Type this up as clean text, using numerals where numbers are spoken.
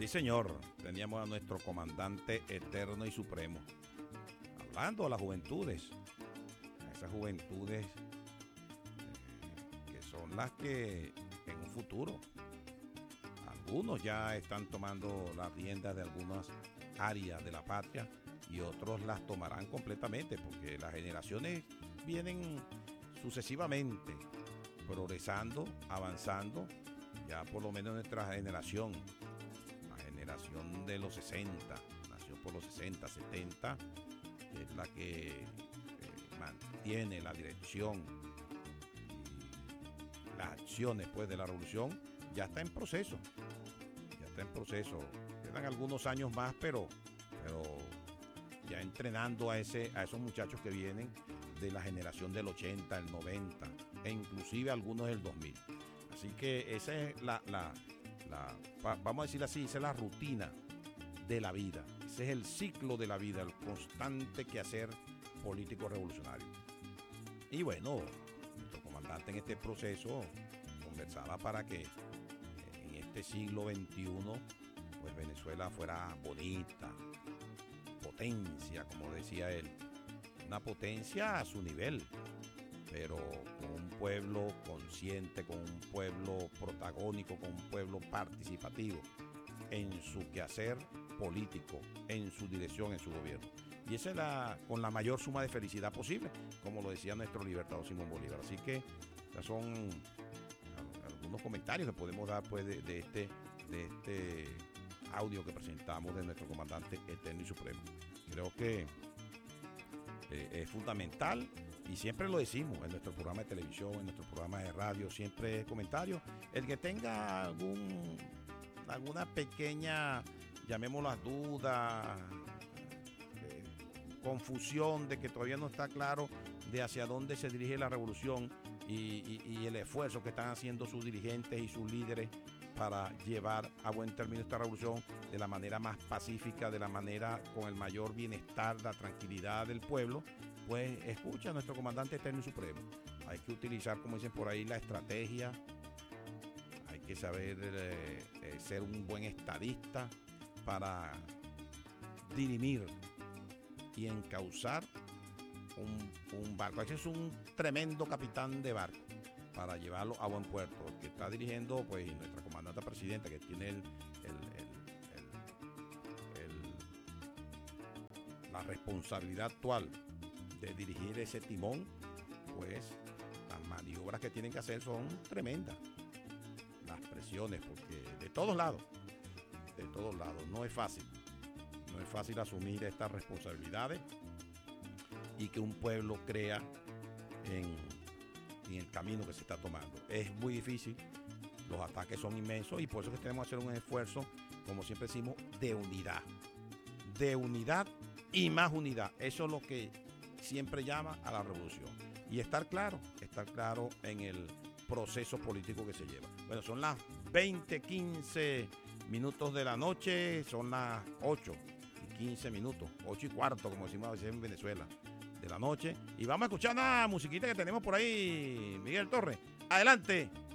Sí, señor. Teníamos a nuestro comandante eterno y supremo. Hablando a las juventudes. A esas juventudes que son las que en un futuro, algunos ya están tomando las riendas de algunas áreas de la patria y otros las tomarán completamente porque las generaciones vienen sucesivamente progresando, avanzando. Ya por lo menos nuestra generación, la generación de los 60, nació por los 60, 70, que es la que mantiene la dirección y las acciones pues, de la revolución, ya está en proceso. Ya está en proceso. Quedan algunos años más, pero ya entrenando a esos muchachos que vienen de la generación del 80, el 90 e inclusive algunos del 2000. Así que esa es vamos a decir así, esa es la rutina de la vida. Ese es el ciclo de la vida, el constante quehacer político revolucionario. Y bueno, nuestro comandante en este proceso conversaba para que en este siglo XXI, pues Venezuela fuera bonita, potencia, como decía él, una potencia a su nivel, pero con un pueblo consciente, con un pueblo protagónico, con un pueblo participativo en su quehacer político, en su dirección, en su gobierno. Y esa es con la mayor suma de felicidad posible, como lo decía nuestro libertador Simón Bolívar. Así que ya son algunos comentarios que podemos dar pues, de este audio que presentamos de nuestro comandante eterno y supremo. Creo que es fundamental y siempre lo decimos en nuestro programa de televisión, en nuestro programa de radio, siempre es comentario. El que tenga alguna pequeña, llamémosla duda, confusión de que todavía no está claro de hacia dónde se dirige la revolución y el esfuerzo que están haciendo sus dirigentes y sus líderes para llevar a buen término esta revolución de la manera más pacífica, de la manera con el mayor bienestar, la tranquilidad del pueblo, pues escucha a nuestro comandante eterno y supremo. Hay que utilizar, como dicen por ahí, la estrategia, hay que saber ser un buen estadista para dirimir y encauzar un barco. Ese es un tremendo capitán de barco para llevarlo a buen puerto. El que está dirigiendo, pues, nuestra comandante presidenta, que tiene la responsabilidad actual de dirigir ese timón, pues las maniobras que tienen que hacer son tremendas. Las presiones, porque de todos lados, no es fácil. No es fácil asumir estas responsabilidades y que un pueblo crea en el camino que se está tomando. Es muy difícil, los ataques son inmensos y por eso que tenemos que hacer un esfuerzo, como siempre decimos, de unidad y más unidad. Eso es lo que siempre llama a la revolución. Y estar claro en el proceso político que se lleva. Bueno, son las 20:15 minutos de la noche, son las 8:15, 8:15, como decimos a veces en Venezuela, de la noche. Y vamos a escuchar una musiquita que tenemos por ahí, Miguel Torres. Adelante.